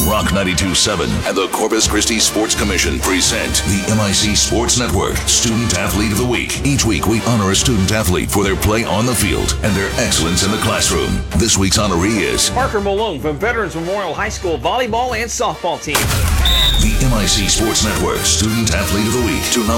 Rock 92.7 and the Corpus Christi Sports Commission present the MIC Sports Network Student Athlete of the Week. Each week, we honor a student athlete for their play on the field and their excellence in the classroom. This week's honoree is Parker Malone from Veterans Memorial High School volleyball and softball team. the MIC Sports Network Student Athlete of the Week. To